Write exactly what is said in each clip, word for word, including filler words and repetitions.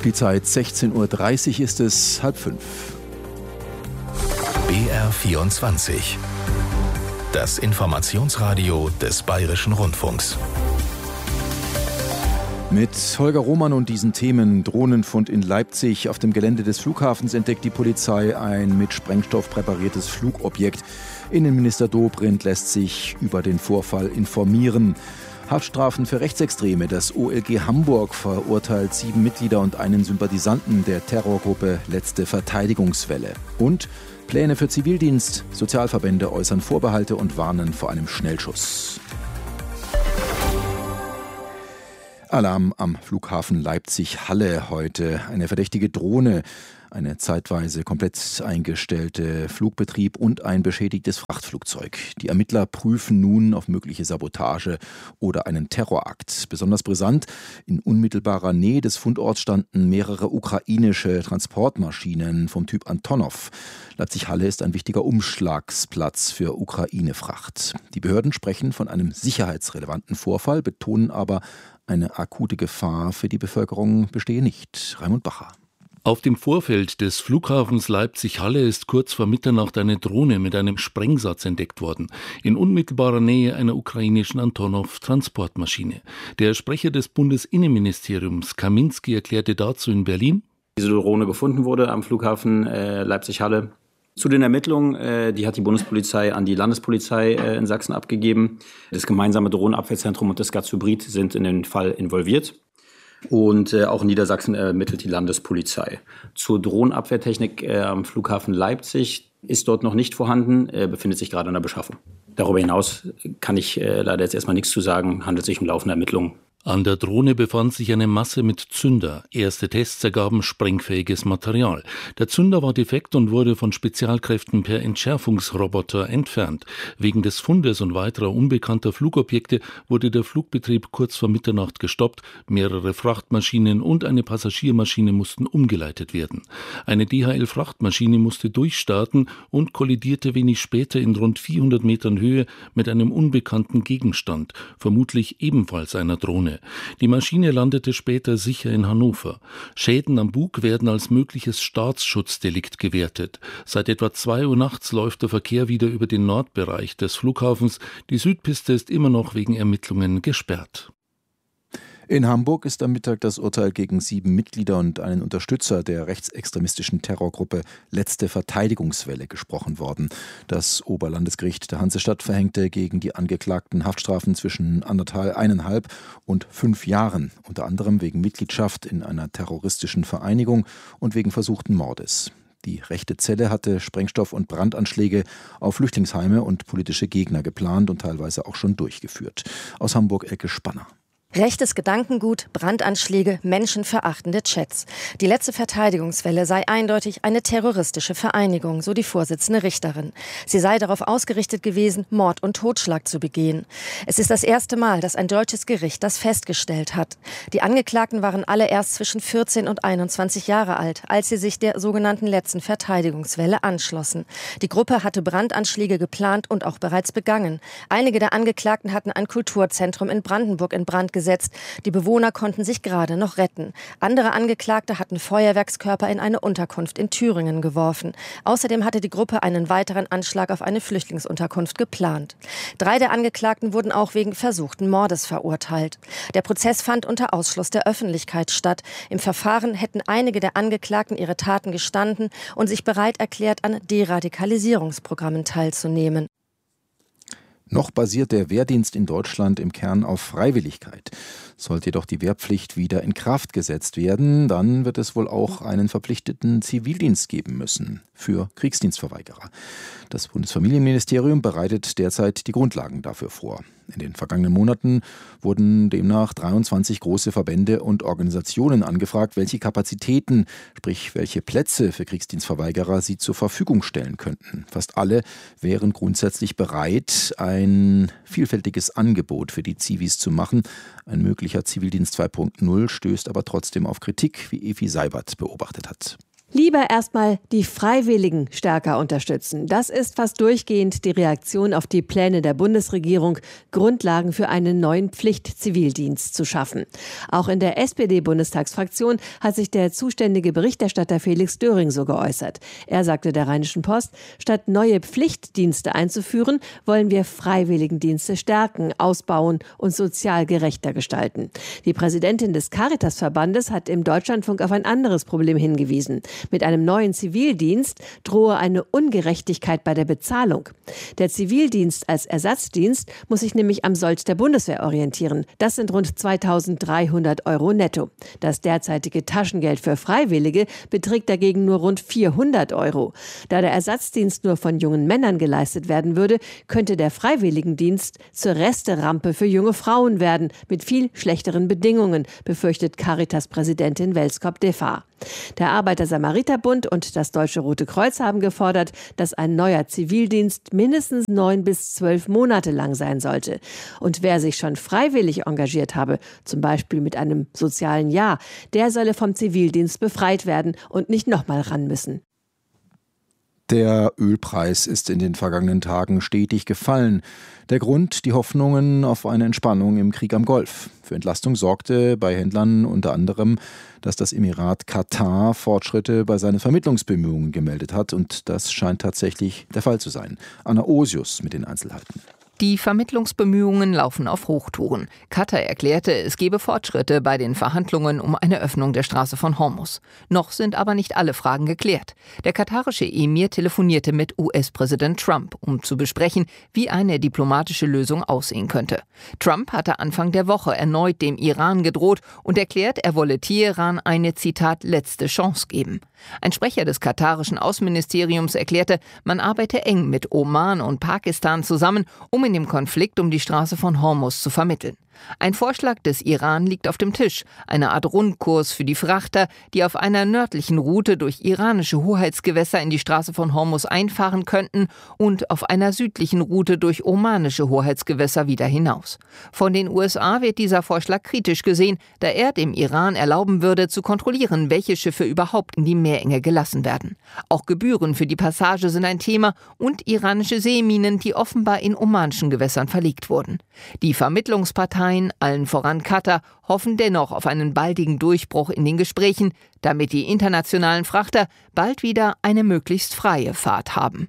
Die Zeit sechzehn Uhr dreißig ist es, halb fünf. B R vierundzwanzig. Das Informationsradio des Bayerischen Rundfunks. Mit Holger Roman und diesen Themen: Drohnenfund in Leipzig. Auf dem Gelände des Flughafens entdeckt die Polizei ein mit Sprengstoff präpariertes Flugobjekt. Innenminister Dobrindt lässt sich über den Vorfall informieren. Haftstrafen für Rechtsextreme. Das O L G Hamburg verurteilt sieben Mitglieder und einen Sympathisanten der Terrorgruppe Letzte Verteidigungswelle. Und Pläne für Zivildienst. Sozialverbände äußern Vorbehalte und warnen vor einem Schnellschuss. Alarm am Flughafen Leipzig-Halle heute. Eine verdächtige Drohne, eine zeitweise komplett eingestellte Flugbetrieb und ein beschädigtes Frachtflugzeug. Die Ermittler prüfen nun auf mögliche Sabotage oder einen Terrorakt. Besonders brisant: in unmittelbarer Nähe des Fundorts standen mehrere ukrainische Transportmaschinen vom Typ Antonov. Leipzig-Halle ist ein wichtiger Umschlagsplatz für Ukraine-Fracht. Die Behörden sprechen von einem sicherheitsrelevanten Vorfall, betonen aber, eine akute Gefahr für die Bevölkerung bestehe nicht. Raimund Bacher. Auf dem Vorfeld des Flughafens Leipzig-Halle ist kurz vor Mitternacht eine Drohne mit einem Sprengsatz entdeckt worden, in unmittelbarer Nähe einer ukrainischen Antonov-Transportmaschine. Der Sprecher des Bundesinnenministeriums, Kaminski, erklärte dazu in Berlin: Diese Drohne gefunden wurde am Flughafen äh, Leipzig-Halle. Zu den Ermittlungen, äh, die hat die Bundespolizei an die Landespolizei äh, in Sachsen abgegeben. Das gemeinsame Drohnenabwehrzentrum und das Gaz-Hybrid sind in den Fall involviert. Und äh, auch in Niedersachsen ermittelt die Landespolizei. Zur Drohnenabwehrtechnik äh, am Flughafen Leipzig ist dort noch nicht vorhanden, äh, befindet sich gerade in der Beschaffung. Darüber hinaus kann ich äh, leider jetzt erstmal nichts zu sagen, handelt sich um laufende Ermittlungen. An der Drohne befand sich eine Masse mit Zünder. Erste Tests ergaben sprengfähiges Material. Der Zünder war defekt und wurde von Spezialkräften per Entschärfungsroboter entfernt. Wegen des Fundes und weiterer unbekannter Flugobjekte wurde der Flugbetrieb kurz vor Mitternacht gestoppt. Mehrere Frachtmaschinen und eine Passagiermaschine mussten umgeleitet werden. Eine D H L-Frachtmaschine musste durchstarten und kollidierte wenig später in rund vierhundert Metern Höhe mit einem unbekannten Gegenstand, vermutlich ebenfalls einer Drohne. Die Maschine landete später sicher in Hannover. Schäden am Bug werden als mögliches Staatsschutzdelikt gewertet. Seit etwa zwei Uhr nachts läuft der Verkehr wieder über den Nordbereich des Flughafens. Die Südpiste ist immer noch wegen Ermittlungen gesperrt. In Hamburg ist am Mittag das Urteil gegen sieben Mitglieder und einen Unterstützer der rechtsextremistischen Terrorgruppe Letzte Verteidigungswelle gesprochen worden. Das Oberlandesgericht der Hansestadt verhängte gegen die Angeklagten Haftstrafen zwischen anderthalb, eineinhalb und fünf Jahren, unter anderem wegen Mitgliedschaft in einer terroristischen Vereinigung und wegen versuchten Mordes. Die rechte Zelle hatte Sprengstoff- und Brandanschläge auf Flüchtlingsheime und politische Gegner geplant und teilweise auch schon durchgeführt. Aus Hamburg Elke Spanner. Rechtes Gedankengut, Brandanschläge, menschenverachtende Chats. Die Letzte Verteidigungswelle sei eindeutig eine terroristische Vereinigung, so die Vorsitzende Richterin. Sie sei darauf ausgerichtet gewesen, Mord und Totschlag zu begehen. Es ist das erste Mal, dass ein deutsches Gericht das festgestellt hat. Die Angeklagten waren alle erst zwischen vierzehn und einundzwanzig Jahre alt, als sie sich der sogenannten Letzten Verteidigungswelle anschlossen. Die Gruppe hatte Brandanschläge geplant und auch bereits begangen. Einige der Angeklagten hatten ein Kulturzentrum in Brandenburg in Brand gesetzt. Die Bewohner konnten sich gerade noch retten. Andere Angeklagte hatten Feuerwerkskörper in eine Unterkunft in Thüringen geworfen. Außerdem hatte die Gruppe einen weiteren Anschlag auf eine Flüchtlingsunterkunft geplant. Drei der Angeklagten wurden auch wegen versuchten Mordes verurteilt. Der Prozess fand unter Ausschluss der Öffentlichkeit statt. Im Verfahren hätten einige der Angeklagten ihre Taten gestanden und sich bereit erklärt, an Deradikalisierungsprogrammen teilzunehmen. Noch basiert der Wehrdienst in Deutschland im Kern auf Freiwilligkeit. Sollte jedoch die Wehrpflicht wieder in Kraft gesetzt werden, dann wird es wohl auch einen verpflichteten Zivildienst geben müssen für Kriegsdienstverweigerer. Das Bundesfamilienministerium bereitet derzeit die Grundlagen dafür vor. In den vergangenen Monaten wurden demnach dreiundzwanzig große Verbände und Organisationen angefragt, welche Kapazitäten, sprich welche Plätze für Kriegsdienstverweigerer sie zur Verfügung stellen könnten. Fast alle wären grundsätzlich bereit, ein vielfältiges Angebot für die Zivis zu machen. Ein möglicher Zivildienst zwei Punkt null stößt aber trotzdem auf Kritik, wie Evi Seibert beobachtet hat. Lieber erstmal die Freiwilligen stärker unterstützen. Das ist fast durchgehend die Reaktion auf die Pläne der Bundesregierung, Grundlagen für einen neuen Pflichtzivildienst zu schaffen. Auch in der S P D-Bundestagsfraktion hat sich der zuständige Berichterstatter Felix Döring so geäußert. Er sagte der Rheinischen Post, statt neue Pflichtdienste einzuführen, wollen wir Freiwilligendienste stärken, ausbauen und sozial gerechter gestalten. Die Präsidentin des Caritas-Verbandes hat im Deutschlandfunk auf ein anderes Problem hingewiesen. Mit einem neuen Zivildienst drohe eine Ungerechtigkeit bei der Bezahlung. Der Zivildienst als Ersatzdienst muss sich nämlich am Sold der Bundeswehr orientieren. Das sind rund zweitausenddreihundert Euro netto. Das derzeitige Taschengeld für Freiwillige beträgt dagegen nur rund vierhundert Euro. Da der Ersatzdienst nur von jungen Männern geleistet werden würde, könnte der Freiwilligendienst zur Resterampe für junge Frauen werden, mit viel schlechteren Bedingungen, befürchtet Caritas-Präsidentin Welskop-Defar. Der Arbeiter-Samariter-Bund und das Deutsche Rote Kreuz haben gefordert, dass ein neuer Zivildienst mindestens neun bis zwölf Monate lang sein sollte. Und wer sich schon freiwillig engagiert habe, zum Beispiel mit einem sozialen Jahr, der solle vom Zivildienst befreit werden und nicht nochmal ran müssen. Der Ölpreis ist in den vergangenen Tagen stetig gefallen. Der Grund, die Hoffnungen auf eine Entspannung im Krieg am Golf. Für Entlastung sorgte bei Händlern unter anderem, dass das Emirat Katar Fortschritte bei seinen Vermittlungsbemühungen gemeldet hat. Und das scheint tatsächlich der Fall zu sein. Anna Osius mit den Einzelheiten. Die Vermittlungsbemühungen laufen auf Hochtouren. Katar erklärte, es gebe Fortschritte bei den Verhandlungen um eine Öffnung der Straße von Hormuz. Noch sind aber nicht alle Fragen geklärt. Der katarische Emir telefonierte mit U S-Präsident Trump, um zu besprechen, wie eine diplomatische Lösung aussehen könnte. Trump hatte Anfang der Woche erneut dem Iran gedroht und erklärt, er wolle Teheran eine, Zitat, letzte Chance geben. Ein Sprecher des katarischen Außenministeriums erklärte, man arbeite eng mit Oman und Pakistan zusammen, um in dem Konflikt um die Straße von Hormuz zu vermitteln. Ein Vorschlag des Iran liegt auf dem Tisch, eine Art Rundkurs für die Frachter, die auf einer nördlichen Route durch iranische Hoheitsgewässer in die Straße von Hormuz einfahren könnten und auf einer südlichen Route durch omanische Hoheitsgewässer wieder hinaus. Von den U S A wird dieser Vorschlag kritisch gesehen, da er dem Iran erlauben würde, zu kontrollieren, welche Schiffe überhaupt in die Meerenge gelassen werden. Auch Gebühren für die Passage sind ein Thema und iranische Seeminen, die offenbar in omanischen Gewässern verlegt wurden. Die Vermittlungsparteien, allen voran Katar, hoffen dennoch auf einen baldigen Durchbruch in den Gesprächen, damit die internationalen Frachter bald wieder eine möglichst freie Fahrt haben.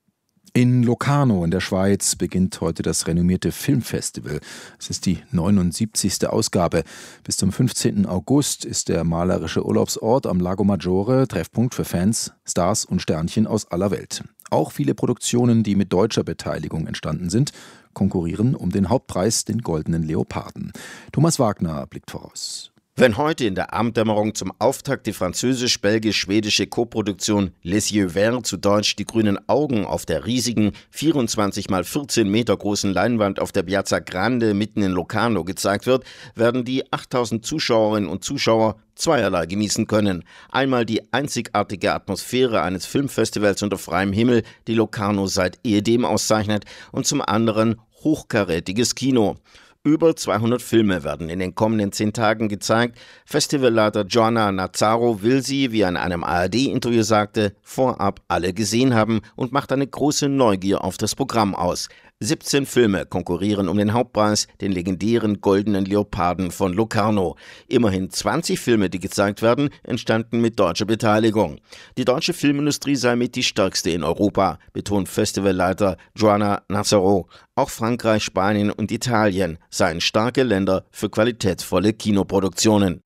In Locarno in der Schweiz beginnt heute das renommierte Filmfestival. Es ist die neunundsiebzigste Ausgabe. Bis zum fünfzehnten August ist der malerische Urlaubsort am Lago Maggiore Treffpunkt für Fans, Stars und Sternchen aus aller Welt. Auch viele Produktionen, die mit deutscher Beteiligung entstanden sind, konkurrieren um den Hauptpreis, den Goldenen Leoparden. Thomas Wagner blickt voraus. Wenn heute in der Abenddämmerung zum Auftakt die französisch-belgisch-schwedische Koproduktion Les Yeux Verts, zu Deutsch Die grünen Augen, auf der riesigen vierundzwanzig mal vierzehn Meter großen Leinwand auf der Piazza Grande mitten in Locarno gezeigt wird, werden die achttausend Zuschauerinnen und Zuschauer zweierlei genießen können. Einmal die einzigartige Atmosphäre eines Filmfestivals unter freiem Himmel, die Locarno seit ehedem auszeichnet, und zum anderen hochkarätiges Kino. Über zweihundert Filme werden in den kommenden zehn Tagen gezeigt. Festivalleiter Joanna Nazzaro will sie, wie er in einem A R D-Interview sagte, vorab alle gesehen haben und macht eine große Neugier auf das Programm aus. siebzehn Filme konkurrieren um den Hauptpreis, den legendären Goldenen Leoparden von Locarno. Immerhin zwanzig Filme, die gezeigt werden, entstanden mit deutscher Beteiligung. Die deutsche Filmindustrie sei mit die stärkste in Europa, betont Festivalleiter Joanna Nazzaro. Auch Frankreich, Spanien und Italien seien starke Länder für qualitätsvolle Kinoproduktionen.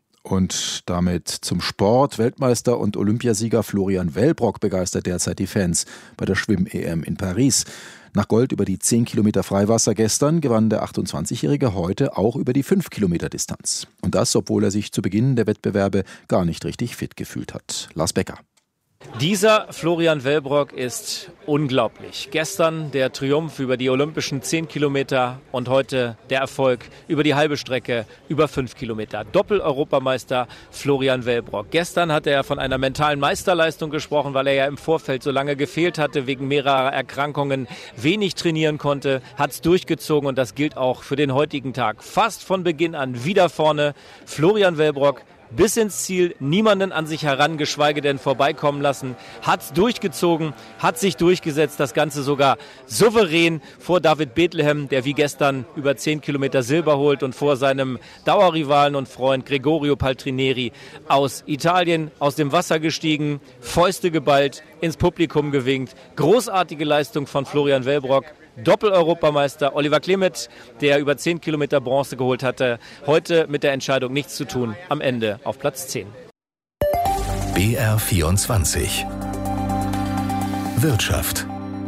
Und damit zum Sport. Weltmeister und Olympiasieger Florian Wellbrock begeistert derzeit die Fans bei der Schwimm-E M in Paris. Nach Gold über die zehn Kilometer Freiwasser gestern gewann der achtundzwanzigjährige heute auch über die fünf Kilometer Distanz. Und das, obwohl er sich zu Beginn der Wettbewerbe gar nicht richtig fit gefühlt hat. Lars Becker. Dieser Florian Wellbrock ist unglaublich. Gestern der Triumph über die olympischen zehn Kilometer und heute der Erfolg über die halbe Strecke, über fünf Kilometer. Doppel-Europameister Florian Wellbrock. Gestern hat er von einer mentalen Meisterleistung gesprochen, weil er ja im Vorfeld so lange gefehlt hatte, wegen mehrerer Erkrankungen, wenig trainieren konnte, hat es durchgezogen und das gilt auch für den heutigen Tag. Fast von Beginn an wieder vorne. Florian Wellbrock bis ins Ziel, niemanden an sich heran, geschweige denn vorbeikommen lassen, hat durchgezogen, hat sich durchgesetzt, das Ganze sogar souverän vor David Bethlehem, der wie gestern über zehn Kilometer Silber holt und vor seinem Dauerrivalen und Freund Gregorio Paltrineri aus Italien aus dem Wasser gestiegen, Fäuste geballt, ins Publikum gewinkt. Großartige Leistung von Florian Wellbrock. Doppel-Europameister Oliver Klemet, der über zehn Kilometer Bronze geholt hatte, heute mit der Entscheidung nichts zu tun, am Ende auf Platz zehn. B R vierundzwanzig Wirtschaft.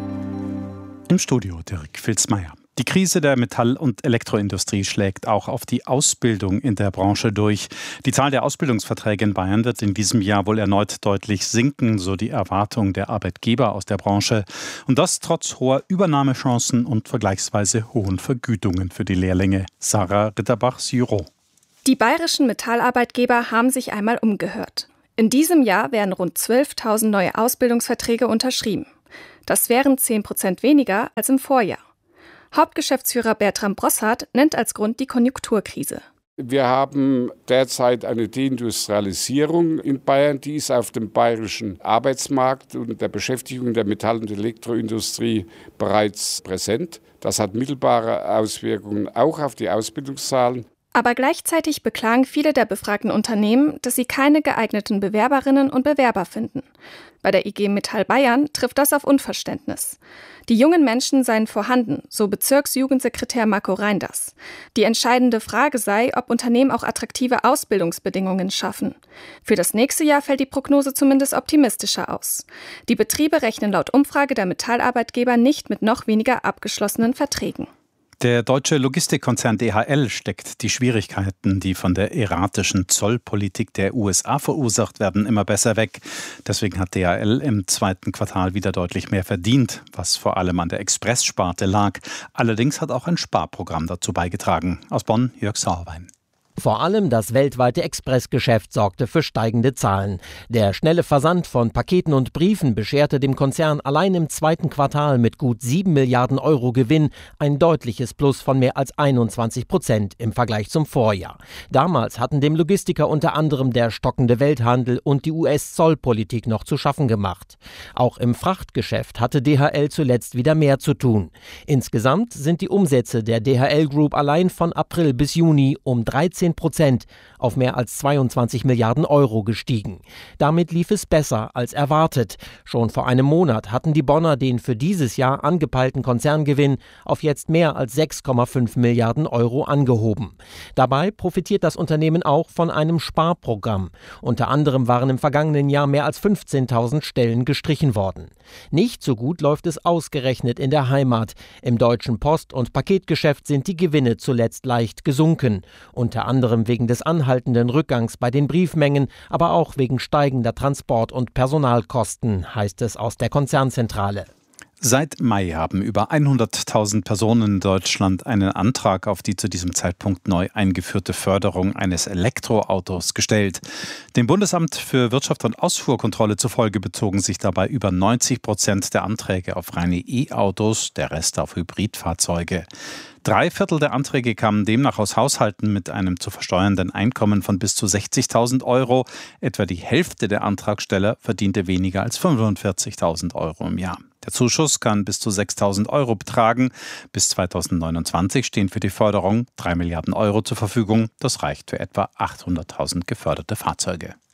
Im Studio Dirk Filzmeier. Die Krise der Metall- und Elektroindustrie schlägt auch auf die Ausbildung in der Branche durch. Die Zahl der Ausbildungsverträge in Bayern wird in diesem Jahr wohl erneut deutlich sinken, so die Erwartung der Arbeitgeber aus der Branche. Und das trotz hoher Übernahmechancen und vergleichsweise hohen Vergütungen für die Lehrlinge. Sarah Ritterbach-Syro. Die bayerischen Metallarbeitgeber haben sich einmal umgehört. In diesem Jahr werden rund zwölftausend neue Ausbildungsverträge unterschrieben. Das wären zehn Prozent weniger als im Vorjahr. Hauptgeschäftsführer Bertram Brossart nennt als Grund die Konjunkturkrise. Wir haben derzeit eine Deindustrialisierung in Bayern, die ist auf dem bayerischen Arbeitsmarkt und der Beschäftigung der Metall- und Elektroindustrie bereits präsent. Das hat mittelbare Auswirkungen auch auf die Ausbildungszahlen. Aber gleichzeitig beklagen viele der befragten Unternehmen, dass sie keine geeigneten Bewerberinnen und Bewerber finden. Bei der I G Metall Bayern trifft das auf Unverständnis. Die jungen Menschen seien vorhanden, so Bezirksjugendsekretär Marco Reinders. Die entscheidende Frage sei, ob Unternehmen auch attraktive Ausbildungsbedingungen schaffen. Für das nächste Jahr fällt die Prognose zumindest optimistischer aus. Die Betriebe rechnen laut Umfrage der Metallarbeitgeber nicht mit noch weniger abgeschlossenen Verträgen. Der deutsche Logistikkonzern D H L steckt die Schwierigkeiten, die von der erratischen Zollpolitik der U S A verursacht werden, immer besser weg. Deswegen hat D H L im zweiten Quartal wieder deutlich mehr verdient, was vor allem an der Expresssparte lag. Allerdings hat auch ein Sparprogramm dazu beigetragen. Aus Bonn, Jörg Sauerwein. Vor allem das weltweite Expressgeschäft sorgte für steigende Zahlen. Der schnelle Versand von Paketen und Briefen bescherte dem Konzern allein im zweiten Quartal mit gut sieben Milliarden Euro Gewinn ein deutliches Plus von mehr als einundzwanzig Prozent im Vergleich zum Vorjahr. Damals hatten dem Logistiker unter anderem der stockende Welthandel und die U S-Zollpolitik noch zu schaffen gemacht. Auch im Frachtgeschäft hatte D H L zuletzt wieder mehr zu tun. Insgesamt sind die Umsätze der D H L Group allein von April bis Juni um dreizehn Prozent auf mehr als zweiundzwanzig Milliarden Euro gestiegen. Damit lief es besser als erwartet. Schon vor einem Monat hatten die Bonner den für dieses Jahr angepeilten Konzerngewinn auf jetzt mehr als sechs Komma fünf Milliarden Euro angehoben. Dabei profitiert das Unternehmen auch von einem Sparprogramm. Unter anderem waren im vergangenen Jahr mehr als fünfzehntausend Stellen gestrichen worden. Nicht so gut läuft es ausgerechnet in der Heimat. Im deutschen Post- und Paketgeschäft sind die Gewinne zuletzt leicht gesunken. Unter anderem wegen des anhaltenden Rückgangs bei den Briefmengen, aber auch wegen steigender Transport- und Personalkosten, heißt es aus der Konzernzentrale. Seit Mai haben über hunderttausend Personen in Deutschland einen Antrag auf die zu diesem Zeitpunkt neu eingeführte Förderung eines Elektroautos gestellt. Dem Bundesamt für Wirtschaft und Ausfuhrkontrolle zufolge bezogen sich dabei über neunzig Prozent der Anträge auf reine E-Autos, der Rest auf Hybridfahrzeuge. Drei Viertel der Anträge kamen demnach aus Haushalten mit einem zu versteuernden Einkommen von bis zu sechzigtausend Euro. Etwa die Hälfte der Antragsteller verdiente weniger als fünfundvierzigtausend Euro im Jahr. Der Zuschuss kann bis zu sechstausend Euro betragen. Bis zweitausendneunundzwanzig stehen für die Förderung drei Milliarden Euro zur Verfügung. Das reicht für etwa achthunderttausend geförderte Fahrzeuge.